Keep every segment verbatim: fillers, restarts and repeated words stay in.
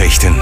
Nachrichten.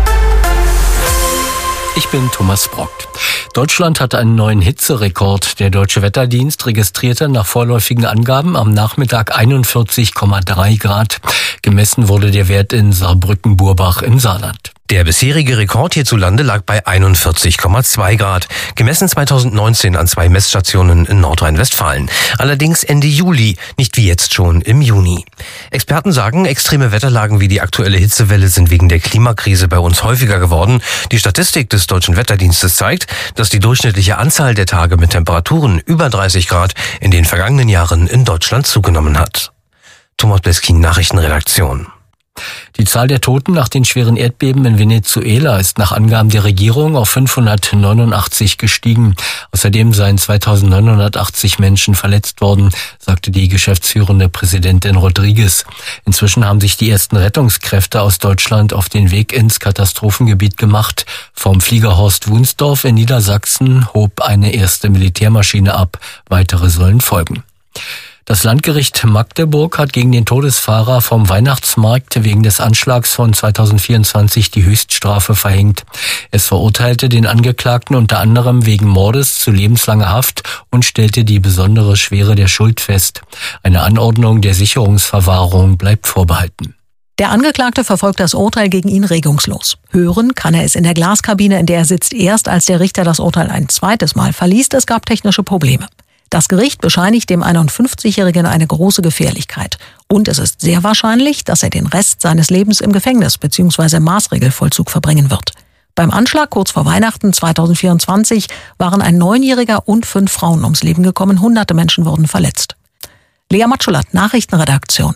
Ich bin Thomas Brockt. Deutschland hat einen neuen Hitzerekord. Der Deutsche Wetterdienst registrierte nach vorläufigen Angaben am Nachmittag einundvierzig Komma drei Grad. Gemessen wurde der Wert in Saarbrücken-Burbach im Saarland. Der bisherige Rekord hierzulande lag bei einundvierzig Komma zwei Grad, gemessen zweitausendneunzehn an zwei Messstationen in Nordrhein-Westfalen. Allerdings Ende Juli, nicht wie jetzt schon im Juni. Experten sagen, extreme Wetterlagen wie die aktuelle Hitzewelle sind wegen der Klimakrise bei uns häufiger geworden. Die Statistik des Deutschen Wetterdienstes zeigt, dass die durchschnittliche Anzahl der Tage mit Temperaturen über dreißig Grad in den vergangenen Jahren in Deutschland zugenommen hat. Thomas Bleskin, Nachrichtenredaktion. Die Zahl der Toten nach den schweren Erdbeben in Venezuela ist nach Angaben der Regierung auf fünfhundertneunundachtzig gestiegen. Außerdem seien zweitausendneunhundertachtzig Menschen verletzt worden, sagte die geschäftsführende Präsidentin Rodriguez. Inzwischen haben sich die ersten Rettungskräfte aus Deutschland auf den Weg ins Katastrophengebiet gemacht. Vom Flieger Horst Wunsdorf in Niedersachsen hob eine erste Militärmaschine ab. Weitere sollen folgen. Das Landgericht Magdeburg hat gegen den Todesfahrer vom Weihnachtsmarkt wegen des Anschlags von zweitausendvierundzwanzig die Höchststrafe verhängt. Es verurteilte den Angeklagten unter anderem wegen Mordes zu lebenslanger Haft und stellte die besondere Schwere der Schuld fest. Eine Anordnung der Sicherungsverwahrung bleibt vorbehalten. Der Angeklagte verfolgt das Urteil gegen ihn regungslos. Hören kann er es in der Glaskabine, in der er sitzt, erst als der Richter das Urteil ein zweites Mal verliest. Es gab technische Probleme. Das Gericht bescheinigt dem einundfünfzigjährigen eine große Gefährlichkeit. Und es ist sehr wahrscheinlich, dass er den Rest seines Lebens im Gefängnis bzw. im Maßregelvollzug verbringen wird. Beim Anschlag kurz vor Weihnachten zweitausendvierundzwanzig waren ein Neunjähriger und fünf Frauen ums Leben gekommen. Hunderte Menschen wurden verletzt. Lea Matschulat, Nachrichtenredaktion.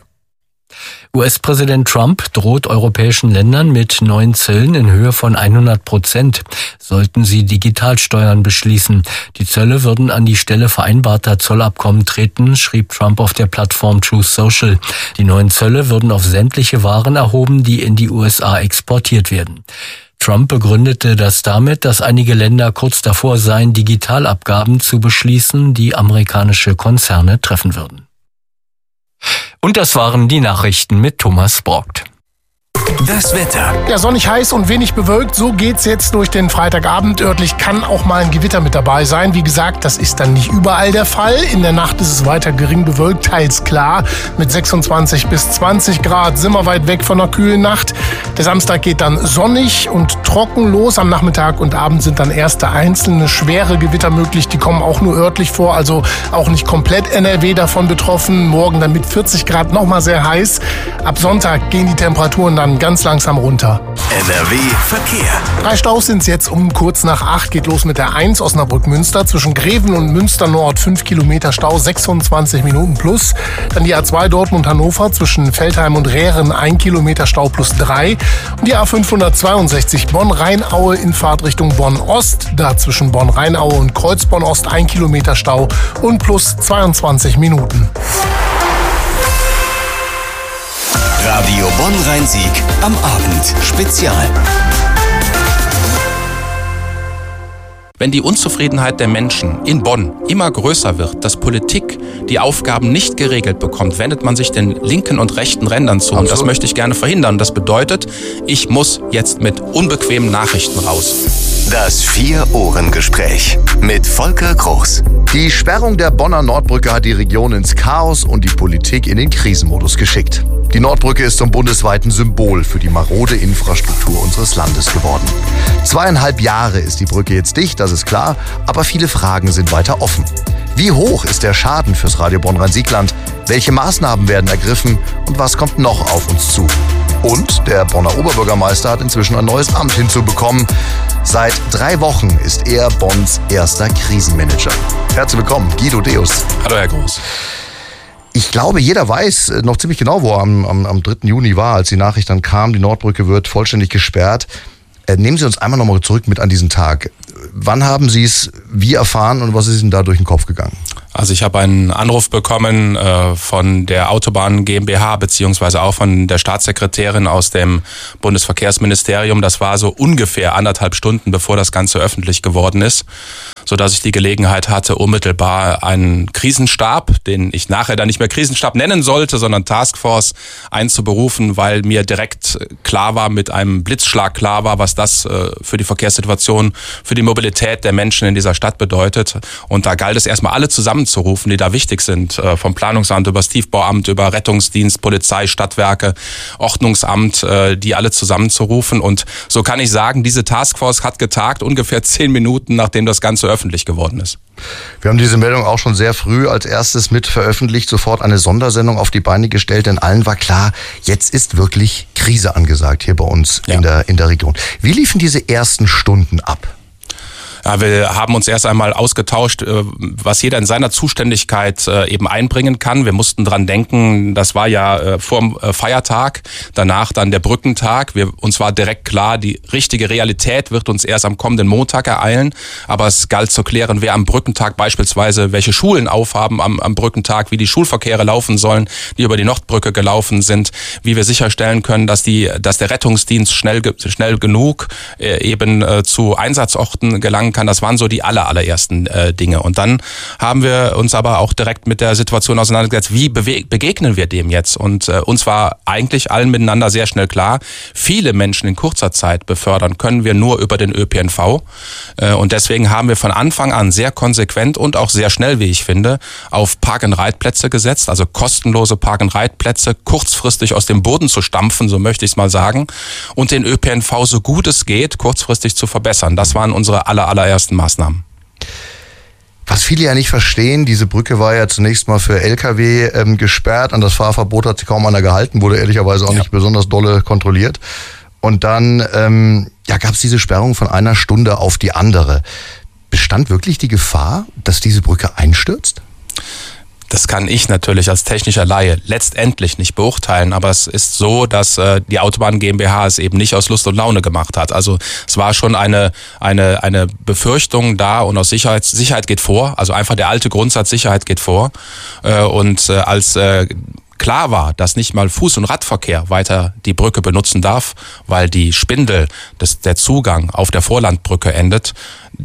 U S-Präsident Trump droht europäischen Ländern mit neuen Zöllen in Höhe von hundert Prozent, sollten sie Digitalsteuern beschließen. Die Zölle würden an die Stelle vereinbarter Zollabkommen treten, schrieb Trump auf der Plattform Truth Social. Die neuen Zölle würden auf sämtliche Waren erhoben, die in die U S A exportiert werden. Trump begründete das damit, dass einige Länder kurz davor seien, Digitalabgaben zu beschließen, die amerikanische Konzerne treffen würden. Und das waren die Nachrichten mit Thomas Brockt. Das Wetter. Ja, sonnig, heiß und wenig bewölkt. So geht's jetzt durch den Freitagabend. Örtlich kann auch mal ein Gewitter mit dabei sein. Wie gesagt, das ist dann nicht überall der Fall. In der Nacht ist es weiter gering bewölkt, teils klar. Mit sechsundzwanzig bis zwanzig Grad sind wir weit weg von einer kühlen Nacht. Der Samstag geht dann sonnig und trocken los. Am Nachmittag und Abend sind dann erste einzelne schwere Gewitter möglich. Die kommen auch nur örtlich vor, also auch nicht komplett N R W davon betroffen. Morgen dann mit vierzig Grad nochmal sehr heiß. Ab Sonntag gehen die Temperaturen dann ganz langsam runter. N R W Verkehr. Drei Staus sind es jetzt um kurz nach acht. Geht los mit der eins Osnabrück-Münster. Zwischen Greven und Münster Nord fünf Kilometer Stau, sechsundzwanzig Minuten plus. Dann die A zwei Dortmund-Hannover zwischen Veltheim und Rehren ein Kilometer Stau plus drei. Und die A fünfhundertzweiundsechzig Bonn-Rheinaue in Fahrtrichtung Bonn-Ost. Da zwischen Bonn-Rheinaue und Kreuzborn-Ost ein Kilometer Stau und plus zweiundzwanzig Minuten. Radio Bonn-Rhein-Sieg am Abend Spezial. Wenn die Unzufriedenheit der Menschen in Bonn immer größer wird, dass Politik die Aufgaben nicht geregelt bekommt, wendet man sich den linken und rechten Rändern zu. Und das möchte ich gerne verhindern. Das bedeutet, ich muss jetzt mit unbequemen Nachrichten raus. Das Vier-Ohren-Gespräch mit Volker Groß. Die Sperrung der Bonner Nordbrücke hat die Region ins Chaos und die Politik in den Krisenmodus geschickt. Die Nordbrücke ist zum bundesweiten Symbol für die marode Infrastruktur unseres Landes geworden. Zweieinhalb Jahre ist die Brücke jetzt dicht, das ist klar, aber viele Fragen sind weiter offen. Wie hoch ist der Schaden fürs Radio Bonn-Rhein-Siegland? Welche Maßnahmen werden ergriffen und was kommt noch auf uns zu? Und der Bonner Oberbürgermeister hat inzwischen ein neues Amt hinzubekommen. Seit drei Wochen ist er Bonns erster Krisenmanager. Herzlich willkommen, Guido Deus. Hallo, Herr Groß. Ich glaube, jeder weiß noch ziemlich genau, wo er am, am, am dritten Juni war, als die Nachricht dann kam, die Nordbrücke wird vollständig gesperrt. Äh, nehmen Sie uns einmal nochmal zurück mit an diesen Tag. Wann haben Sie es wie erfahren und was ist Ihnen da durch den Kopf gegangen? Also ich habe einen Anruf bekommen äh, von der Autobahn GmbH beziehungsweise auch von der Staatssekretärin aus dem Bundesverkehrsministerium. Das war so ungefähr anderthalb Stunden, bevor das Ganze öffentlich geworden ist, sodass ich die Gelegenheit hatte, unmittelbar einen Krisenstab, den ich nachher dann nicht mehr Krisenstab nennen sollte, sondern Taskforce einzuberufen, weil mir direkt klar war, mit einem Blitzschlag klar war, was das äh, für die Verkehrssituation, für die Mobilität der Menschen in dieser Stadt bedeutet. Und da galt es erstmal alle zusammen zu rufen, die da wichtig sind, vom Planungsamt über das Tiefbauamt, über Rettungsdienst, Polizei, Stadtwerke, Ordnungsamt, die alle zusammenzurufen. Und so kann ich sagen, diese Taskforce hat getagt, ungefähr zehn Minuten, nachdem das Ganze öffentlich geworden ist. Wir haben diese Meldung auch schon sehr früh als erstes mit veröffentlicht, sofort eine Sondersendung auf die Beine gestellt, denn allen war klar, jetzt ist wirklich Krise angesagt hier bei uns ja. in der, in der Region. Wie liefen diese ersten Stunden ab? Ja, wir haben uns erst einmal ausgetauscht, was jeder in seiner Zuständigkeit eben einbringen kann. Wir mussten dran denken, das war ja vor dem Feiertag, danach dann der Brückentag. Wir, uns war direkt klar, die richtige Realität wird uns erst am kommenden Montag ereilen. Aber es galt zu klären, wer am Brückentag beispielsweise welche Schulen aufhaben am, am Brückentag, wie die Schulverkehre laufen sollen, die über die Nordbrücke gelaufen sind, wie wir sicherstellen können, dass die, dass der Rettungsdienst schnell, schnell genug eben zu Einsatzorten gelangen kann. Das waren so die aller, allerersten äh, Dinge. Und dann haben wir uns aber auch direkt mit der Situation auseinandergesetzt, wie bewe- begegnen wir dem jetzt? Und äh, uns war eigentlich allen miteinander sehr schnell klar, viele Menschen in kurzer Zeit befördern können wir nur über den Ö P N V. Äh, und deswegen haben wir von Anfang an sehr konsequent und auch sehr schnell, wie ich finde, auf Park-and-Ride-Plätze gesetzt, also kostenlose Park-and-Ride-Plätze kurzfristig aus dem Boden zu stampfen, so möchte ich es mal sagen, und den Ö P N V so gut es geht, kurzfristig zu verbessern. Das waren unsere aller, aller ersten Maßnahmen. Was viele ja nicht verstehen, diese Brücke war ja zunächst mal für L K W ähm, gesperrt, an das Fahrverbot hat sich kaum einer gehalten, wurde ehrlicherweise auch ja. nicht besonders dolle kontrolliert. Und dann ähm, ja, gab es diese Sperrung von einer Stunde auf die andere. Bestand wirklich die Gefahr, dass diese Brücke einstürzt? Das kann ich natürlich als technischer Laie letztendlich nicht beurteilen, aber es ist so, dass äh, die Autobahn GmbH es eben nicht aus Lust und Laune gemacht hat. Also es war schon eine eine eine Befürchtung da und aus Sicherheit Sicherheit geht vor. Also einfach der alte Grundsatz Sicherheit geht vor. Äh, und äh, als äh, klar war, dass nicht mal Fuß- und Radverkehr weiter die Brücke benutzen darf, weil die Spindel, des, der Zugang auf der Vorlandbrücke endet,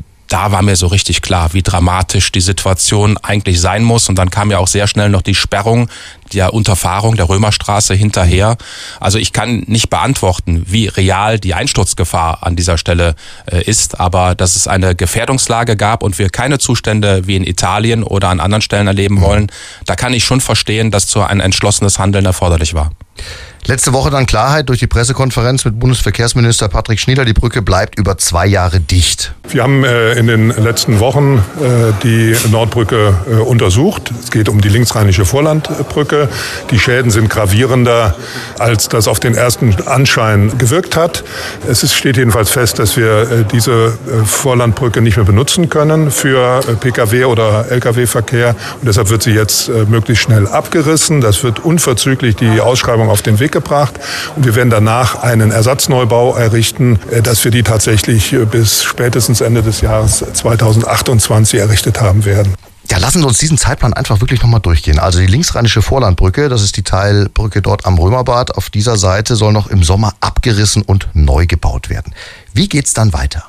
da war mir so richtig klar, wie dramatisch die Situation eigentlich sein muss. Und dann kam ja auch sehr schnell noch die Sperrung der Unterfahrung der Römerstraße hinterher. Also ich kann nicht beantworten, wie real die Einsturzgefahr an dieser Stelle äh, ist, aber dass es eine Gefährdungslage gab und wir keine Zustände wie in Italien oder an anderen Stellen erleben wollen, da kann ich schon verstehen, dass so ein entschlossenes Handeln erforderlich war. Letzte Woche dann Klarheit durch die Pressekonferenz mit Bundesverkehrsminister Patrick Schnieder. Die Brücke bleibt über zwei Jahre dicht. Wir haben äh, in den letzten Wochen äh, die Nordbrücke äh, untersucht. Es geht um die linksrheinische Vorlandbrücke. Die Schäden sind gravierender, als das auf den ersten Anschein gewirkt hat. Es ist, steht jedenfalls fest, dass wir äh, diese äh, Vorlandbrücke nicht mehr benutzen können für äh, Pkw- oder L K W-Verkehr. Und deshalb wird sie jetzt äh, möglichst schnell abgerissen. Das wird unverzüglich die Ausschreibung auf den Weg gebracht und wir werden danach einen Ersatzneubau errichten, dass wir die tatsächlich bis spätestens Ende des Jahres zweitausendachtundzwanzig errichtet haben werden. Ja, lassen Sie uns diesen Zeitplan einfach wirklich nochmal durchgehen. Also die linksrheinische Vorlandbrücke, das ist die Teilbrücke dort am Römerbad, auf dieser Seite soll noch im Sommer abgerissen und neu gebaut werden. Wie geht's dann weiter?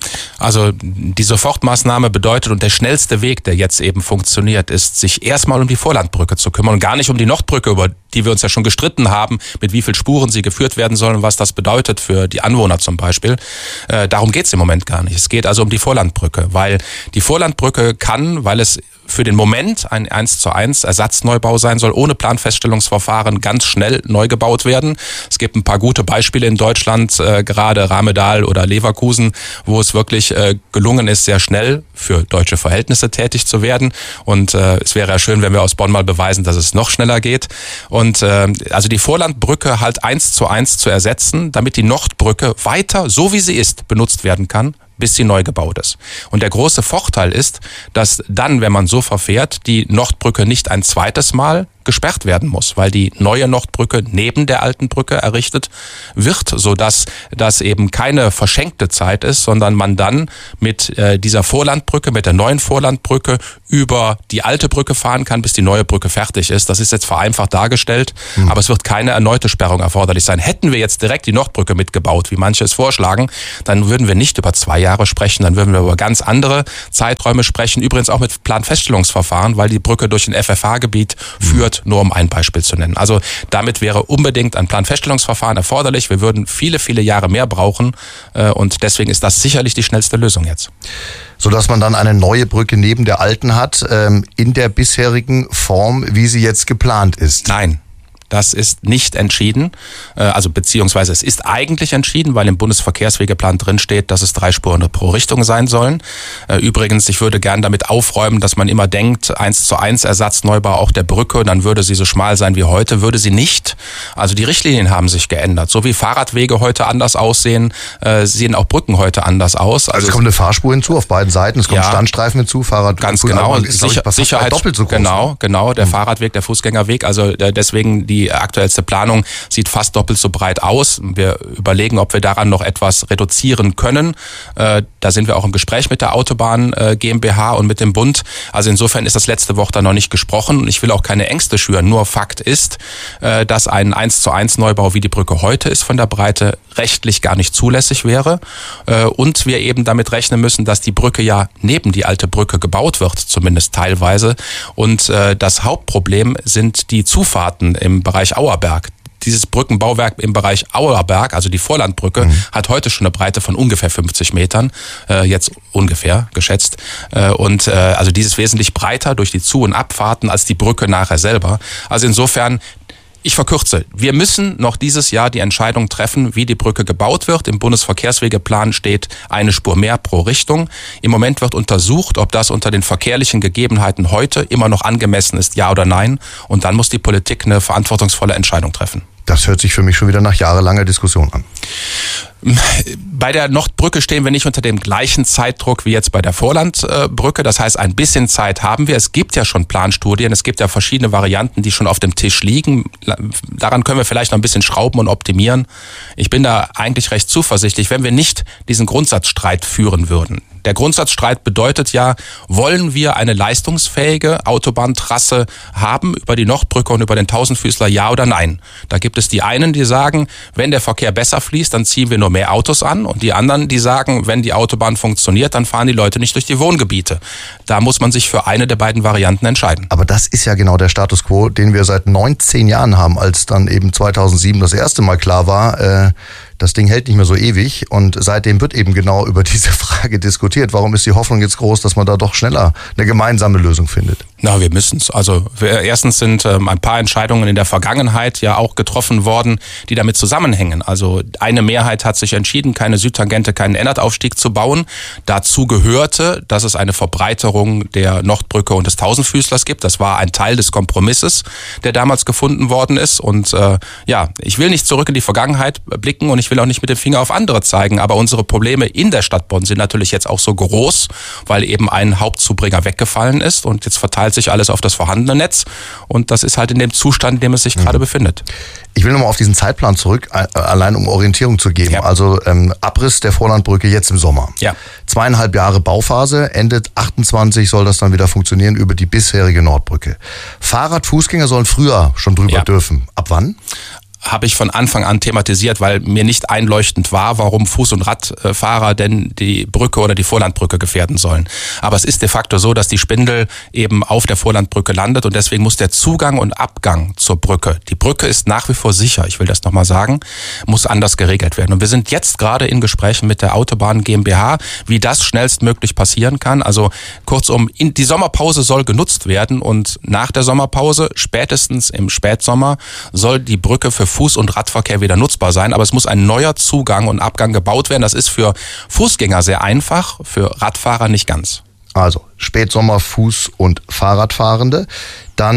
Also die Sofortmaßnahme bedeutet und der schnellste Weg, der jetzt eben funktioniert, ist, sich erstmal um die Vorlandbrücke zu kümmern und gar nicht um die Nordbrücke, über die wir uns ja schon gestritten haben, mit wie vielen Spuren sie geführt werden sollen und was das bedeutet für die Anwohner zum Beispiel. Äh, darum geht es im Moment gar nicht. Es geht also um die Vorlandbrücke, weil die Vorlandbrücke kann, weil es für den Moment ein eins zu eins Ersatzneubau sein soll, ohne Planfeststellungsverfahren ganz schnell neu gebaut werden. Es gibt ein paar gute Beispiele in Deutschland, äh, gerade Ramedal oder Leverkusen, wo es wirklich äh, gelungen ist, sehr schnell für deutsche Verhältnisse tätig zu werden. Und äh, es wäre ja schön, wenn wir aus Bonn mal beweisen, dass es noch schneller geht. Und äh, also die Vorlandbrücke halt eins zu eins zu ersetzen, damit die Nordbrücke weiter, so wie sie ist, benutzt werden kann, bis sie neu gebaut ist. Und der große Vorteil ist, dass dann, wenn man so verfährt, die Nordbrücke nicht ein zweites Mal gesperrt werden muss, weil die neue Nordbrücke neben der alten Brücke errichtet wird, sodass das eben keine verschenkte Zeit ist, sondern man dann mit äh, dieser Vorlandbrücke, mit der neuen Vorlandbrücke über die alte Brücke fahren kann, bis die neue Brücke fertig ist. Das ist jetzt vereinfacht dargestellt, mhm. aber es wird keine erneute Sperrung erforderlich sein. Hätten wir jetzt direkt die Nordbrücke mitgebaut, wie manche es vorschlagen, dann würden wir nicht über zwei Jahre sprechen, dann würden wir über ganz andere Zeiträume sprechen, übrigens auch mit Planfeststellungsverfahren, weil die Brücke durch ein F F H-Gebiet mhm. führt, nur um ein Beispiel zu nennen. Also damit wäre unbedingt ein Planfeststellungsverfahren erforderlich. Wir würden viele, viele Jahre mehr brauchen und deswegen ist das sicherlich die schnellste Lösung jetzt. Sodass man dann eine neue Brücke neben der alten hat, in der bisherigen Form, wie sie jetzt geplant ist? Nein. Das ist nicht entschieden, also beziehungsweise es ist eigentlich entschieden, weil im Bundesverkehrswegeplan drinsteht, dass es drei Spuren pro Richtung sein sollen. Übrigens, ich würde gern damit aufräumen, dass man immer denkt, eins zu eins Ersatzneubau auch der Brücke, dann würde sie so schmal sein wie heute, würde sie nicht. Also die Richtlinien haben sich geändert. So wie Fahrradwege heute anders aussehen, sehen auch Brücken heute anders aus. Also, also es kommt eine Fahrspur hinzu auf beiden Seiten, es kommt ja, Standstreifen hinzu, Fahrrad. Ganz genau, ist, Sicher, ich, Sicherheit doppelt so groß. Genau, genau, der hm. Fahrradweg, der Fußgängerweg, also deswegen die Die aktuellste Planung sieht fast doppelt so breit aus. Wir überlegen, ob wir daran noch etwas reduzieren können. Da sind wir auch im Gespräch mit der Autobahn GmbH und mit dem Bund. Also insofern ist das letzte Wort da noch nicht gesprochen. Ich will auch keine Ängste schüren. Nur Fakt ist, dass ein eins zu eins Neubau, wie die Brücke heute ist, von der Breite rechtlich gar nicht zulässig wäre. Und wir eben damit rechnen müssen, dass die Brücke ja neben die alte Brücke gebaut wird, zumindest teilweise. Und das Hauptproblem sind die Zufahrten im Bereich Auerberg. Dieses Brückenbauwerk im Bereich Auerberg, also die Vorlandbrücke, mhm. hat heute schon eine Breite von ungefähr fünfzig Metern, äh, jetzt ungefähr geschätzt. Äh, und äh, also dieses wesentlich breiter durch die Zu- und Abfahrten als die Brücke nachher selber. Also insofern, ich verkürze, wir müssen noch dieses Jahr die Entscheidung treffen, wie die Brücke gebaut wird. Im Bundesverkehrswegeplan steht eine Spur mehr pro Richtung. Im Moment wird untersucht, ob das unter den verkehrlichen Gegebenheiten heute immer noch angemessen ist, ja oder nein. Und dann muss die Politik eine verantwortungsvolle Entscheidung treffen. Das hört sich für mich schon wieder nach jahrelanger Diskussion an. Bei der Nordbrücke stehen wir nicht unter dem gleichen Zeitdruck wie jetzt bei der Vorlandbrücke. Das heißt, ein bisschen Zeit haben wir. Es gibt ja schon Planstudien, es gibt ja verschiedene Varianten, die schon auf dem Tisch liegen. Daran können wir vielleicht noch ein bisschen schrauben und optimieren. Ich bin da eigentlich recht zuversichtlich, wenn wir nicht diesen Grundsatzstreit führen würden. Der Grundsatzstreit bedeutet ja, wollen wir eine leistungsfähige Autobahntrasse haben über die Nordbrücke und über den Tausendfüßler, ja oder nein? Da gibt es die einen, die sagen, wenn der Verkehr besser fließt, dann ziehen wir nur mehr Autos an, und die anderen, die sagen, wenn die Autobahn funktioniert, dann fahren die Leute nicht durch die Wohngebiete. Da muss man sich für eine der beiden Varianten entscheiden. Aber das ist ja genau der Status quo, den wir seit neunzehn Jahren haben, als dann eben zweitausendsieben das erste Mal klar war, äh, das Ding hält nicht mehr so ewig, und seitdem wird eben genau über diese Frage diskutiert. Warum ist die Hoffnung jetzt groß, dass man da doch schneller eine gemeinsame Lösung findet? Na, wir müssen es. Also wir, erstens sind ähm, ein paar Entscheidungen in der Vergangenheit ja auch getroffen worden, die damit zusammenhängen. Also eine Mehrheit hat sich entschieden, keine Südtangente, keinen Ennertaufstieg zu bauen. Dazu gehörte, dass es eine Verbreiterung der Nordbrücke und des Tausendfüßlers gibt. Das war ein Teil des Kompromisses, der damals gefunden worden ist. Und äh, ja, ich will nicht zurück in die Vergangenheit blicken, und ich will auch nicht mit dem Finger auf andere zeigen. Aber unsere Probleme in der Stadt Bonn sind natürlich jetzt auch so groß, weil eben ein Hauptzubringer weggefallen ist, und jetzt verteilt sich alles auf das vorhandene Netz, und das ist halt in dem Zustand, in dem es sich mhm. gerade befindet. Ich will nochmal auf diesen Zeitplan zurück, allein um Orientierung zu geben. Ja. Also ähm, Abriss der Vorlandbrücke jetzt im Sommer. Ja. Zweieinhalb Jahre Bauphase, endet achtundzwanzig soll das dann wieder funktionieren über die bisherige Nordbrücke. Fahrrad-, Fußgänger sollen früher schon drüber ja. dürfen. Ab wann? Habe ich von Anfang an thematisiert, weil mir nicht einleuchtend war, warum Fuß- und Radfahrer denn die Brücke oder die Vorlandbrücke gefährden sollen. Aber es ist de facto so, dass die Spindel eben auf der Vorlandbrücke landet, und deswegen muss der Zugang und Abgang zur Brücke, die Brücke ist nach wie vor sicher, ich will das nochmal sagen, muss anders geregelt werden. Und wir sind jetzt gerade in Gesprächen mit der Autobahn GmbH, wie das schnellstmöglich passieren kann. Also kurzum, die Sommerpause soll genutzt werden, und nach der Sommerpause, spätestens im Spätsommer, soll die Brücke für Fuß- und Radverkehr wieder nutzbar sein, aber es muss ein neuer Zugang und Abgang gebaut werden. Das ist für Fußgänger sehr einfach, für Radfahrer nicht ganz. Also Spätsommer Fuß- und Fahrradfahrende. Dann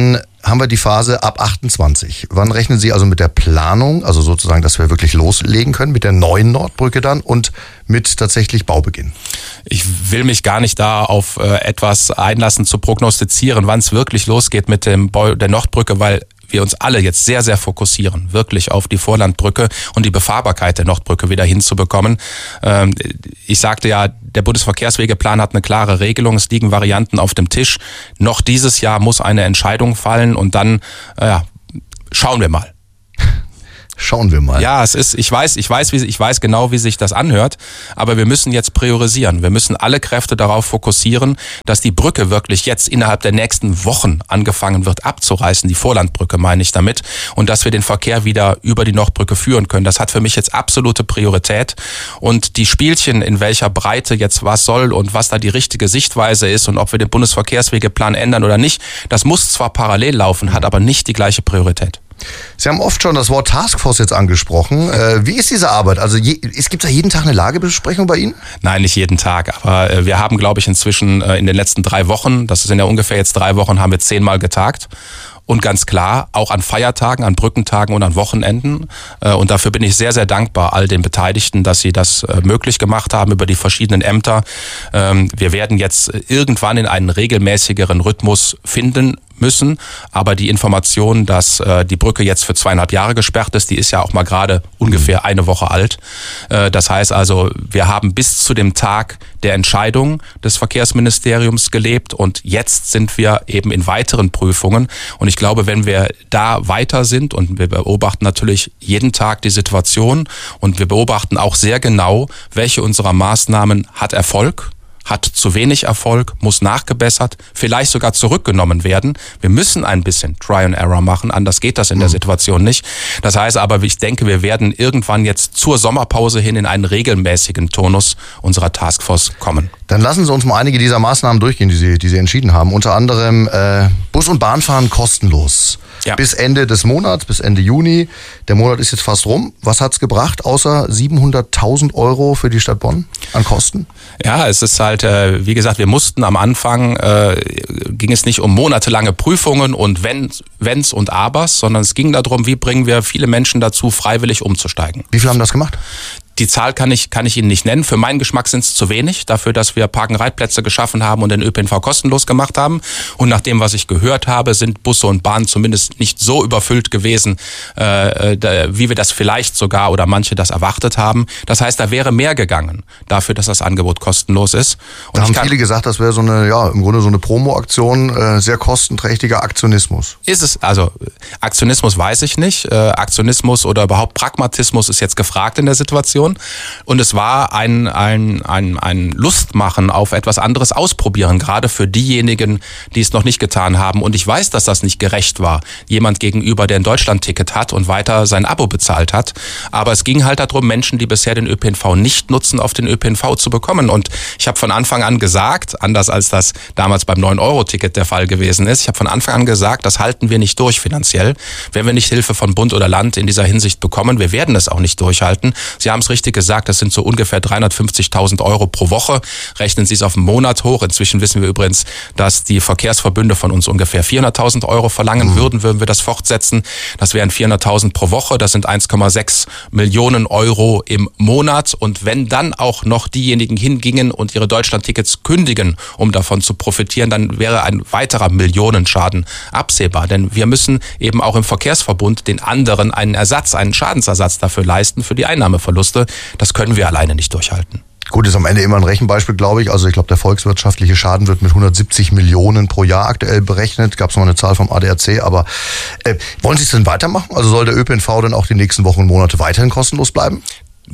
haben wir die Phase ab achtundzwanzig. Wann rechnen Sie also mit der Planung, also sozusagen, dass wir wirklich loslegen können mit der neuen Nordbrücke dann und mit tatsächlich Baubeginn? Ich will mich gar nicht da auf äh, etwas einlassen zu prognostizieren, wann es wirklich losgeht mit dem Bau der Nordbrücke, weil wir uns alle jetzt sehr, sehr fokussieren, wirklich auf die Vorlandbrücke und die Befahrbarkeit der Nordbrücke wieder hinzubekommen. Ähm, ich sagte ja, der Bundesverkehrswegeplan hat eine klare Regelung, es liegen Varianten auf dem Tisch. Noch dieses Jahr muss eine Entscheidung fallen und dann äh, ja, schauen wir mal. Schauen wir mal. Ja, es ist, ich weiß, ich weiß, wie, ich weiß genau, wie sich das anhört, aber wir müssen jetzt priorisieren. Wir müssen alle Kräfte darauf fokussieren, dass die Brücke wirklich jetzt innerhalb der nächsten Wochen angefangen wird abzureißen, die Vorlandbrücke meine ich damit, und dass wir den Verkehr wieder über die Nordbrücke führen können. Das hat für mich jetzt absolute Priorität und die Spielchen, in welcher Breite jetzt was soll und was da die richtige Sichtweise ist und ob wir den Bundesverkehrswegeplan ändern oder nicht, das muss zwar parallel laufen, hat aber nicht die gleiche Priorität. Sie haben oft schon das Wort Taskforce jetzt angesprochen. Äh, wie ist diese Arbeit? Also je, es gibt da jeden Tag eine Lagebesprechung bei Ihnen? Nein, nicht jeden Tag. Aber äh, wir haben, glaube ich, inzwischen äh, in den letzten drei Wochen, das sind ja ungefähr jetzt drei Wochen, haben wir zehnmal getagt. Und ganz klar, auch an Feiertagen, an Brückentagen und an Wochenenden. Und dafür bin ich sehr, sehr dankbar all den Beteiligten, dass sie das möglich gemacht haben über die verschiedenen Ämter. Wir werden jetzt irgendwann in einen regelmäßigeren Rhythmus finden müssen. Aber die Information, dass äh, die Brücke jetzt für zweieinhalb Jahre gesperrt ist, die ist ja auch mal gerade ungefähr eine Woche alt. Äh, das heißt also, wir haben bis zu dem Tag der Entscheidung des Verkehrsministeriums gelebt und jetzt sind wir eben in weiteren Prüfungen. Und ich glaube, wenn wir da weiter sind und wir beobachten natürlich jeden Tag die Situation und wir beobachten auch sehr genau, welche unserer Maßnahmen hat Erfolg, hat zu wenig Erfolg, muss nachgebessert, vielleicht sogar zurückgenommen werden. Wir müssen ein bisschen Try and Error machen, anders geht das in der Situation nicht. Das heißt aber, ich denke, wir werden irgendwann jetzt zur Sommerpause hin in einen regelmäßigen Turnus unserer Taskforce kommen. Dann lassen Sie uns mal einige dieser Maßnahmen durchgehen, die Sie, die Sie entschieden haben. Unter anderem äh, Bus- und Bahnfahren kostenlos. Ja. Bis Ende des Monats, bis Ende Juni. Der Monat ist jetzt fast rum. Was hat's gebracht, außer siebenhunderttausend Euro für die Stadt Bonn an Kosten? Ja, es ist halt, äh, wie gesagt, wir mussten am Anfang, äh, ging es nicht um monatelange Prüfungen und Wenn, Wenns und Abers, sondern es ging darum, wie bringen wir viele Menschen dazu, freiwillig umzusteigen. Wie viele haben das gemacht? Die Zahl kann ich, kann ich Ihnen nicht nennen. Für meinen Geschmack sind es zu wenig, dafür, dass wir Park-and-Ride-Plätze geschaffen haben und den Ö P N V kostenlos gemacht haben. Und nach dem, was ich gehört habe, sind Busse und Bahnen zumindest nicht so überfüllt gewesen, äh, wie wir das vielleicht sogar oder manche das erwartet haben. Das heißt, da wäre mehr gegangen, dafür, dass das Angebot kostenlos ist. Und da haben viele gesagt, das wäre so eine, ja, im Grunde so eine Promo-Aktion, äh, sehr kostenträchtiger Aktionismus. Ist es, also Aktionismus weiß ich nicht. Äh, Aktionismus oder überhaupt Pragmatismus ist jetzt gefragt in der Situation. Und es war ein, ein, ein, ein Lustmachen auf etwas anderes ausprobieren, gerade für diejenigen, die es noch nicht getan haben. Und ich weiß, dass das nicht gerecht war, jemand gegenüber, der ein Deutschland-Ticket hat und weiter sein Abo bezahlt hat. Aber es ging halt darum, Menschen, die bisher den Ö P N V nicht nutzen, auf den Ö P N V zu bekommen. Und ich habe von Anfang an gesagt, anders als das damals beim neun Euro Ticket der Fall gewesen ist, ich habe von Anfang an gesagt, das halten wir nicht durch finanziell. Wenn wir nicht Hilfe von Bund oder Land in dieser Hinsicht bekommen, wir werden es auch nicht durchhalten. Sie haben es richtig gesagt, das sind so ungefähr dreihundertfünfzigtausend Euro pro Woche. Rechnen Sie es auf einen Monat hoch. Inzwischen wissen wir übrigens, dass die Verkehrsverbünde von uns ungefähr vierhunderttausend Euro verlangen mhm. würden, würden wir das fortsetzen. Das wären vierhunderttausend pro Woche. Das sind eins Komma sechs Millionen Euro im Monat. Und wenn dann auch noch diejenigen hingingen und ihre Deutschlandtickets kündigen, um davon zu profitieren, dann wäre ein weiterer Millionenschaden absehbar. Denn wir müssen eben auch im Verkehrsverbund den anderen einen Ersatz, einen Schadensersatz dafür leisten für die Einnahmeverluste. Das können wir alleine nicht durchhalten. Gut, ist am Ende immer ein Rechenbeispiel, glaube ich. Also ich glaube, der volkswirtschaftliche Schaden wird mit hundertsiebzig Millionen pro Jahr aktuell berechnet. Gab es mal eine Zahl vom A D A C. Aber äh, wollen Sie es denn weitermachen? Also soll der Ö P N V dann auch die nächsten Wochen und Monate weiterhin kostenlos bleiben?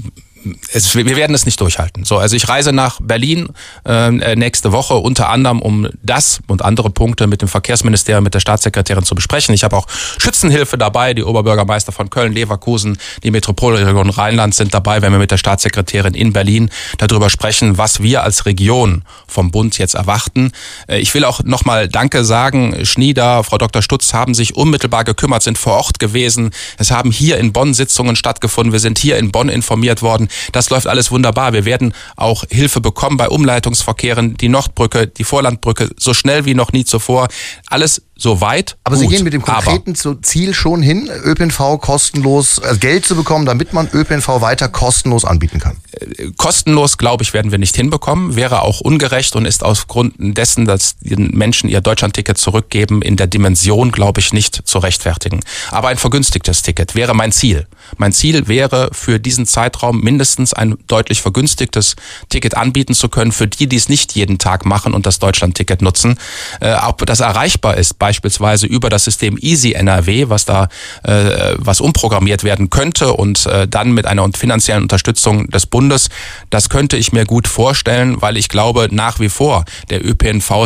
Es, wir werden es nicht durchhalten. So, also ich reise nach Berlin äh, nächste Woche unter anderem, um das und andere Punkte mit dem Verkehrsministerium, mit der Staatssekretärin zu besprechen. Ich habe auch Schützenhilfe dabei, die Oberbürgermeister von Köln, Leverkusen, die Metropolregion Rheinland sind dabei, wenn wir mit der Staatssekretärin in Berlin darüber sprechen, was wir als Region vom Bund jetzt erwarten. Äh, ich will auch nochmal Danke sagen. Schnieder, Frau Doktor Stutz haben sich unmittelbar gekümmert, sind vor Ort gewesen. Es haben hier in Bonn Sitzungen stattgefunden. Wir sind hier in Bonn informiert worden. werden. Das läuft alles wunderbar. Wir werden auch Hilfe bekommen bei Umleitungsverkehren, die Nordbrücke, die Vorlandbrücke, so schnell wie noch nie zuvor. Alles so weit. Aber gut. Sie gehen mit dem konkreten Aber, Ziel schon hin, ÖPNV kostenlos, also Geld zu bekommen, damit man ÖPNV weiter kostenlos anbieten kann. Kostenlos, glaube ich, werden wir nicht hinbekommen. Wäre auch ungerecht und ist aufgrund dessen, dass die Menschen ihr Deutschlandticket zurückgeben, in der Dimension, glaube ich, nicht zu rechtfertigen. Aber ein vergünstigtes Ticket wäre mein Ziel. Mein Ziel wäre, für diesen Zeitraum mindestens ein deutlich vergünstigtes Ticket anbieten zu können, für die, die es nicht jeden Tag machen und das Deutschlandticket nutzen. Äh, ob das erreichbar ist, beispielsweise über das System Easy N R W, was da äh, was umprogrammiert werden könnte und äh, dann mit einer finanziellen Unterstützung des Bundes, das könnte ich mir gut vorstellen, weil ich glaube nach wie vor, der ÖPNV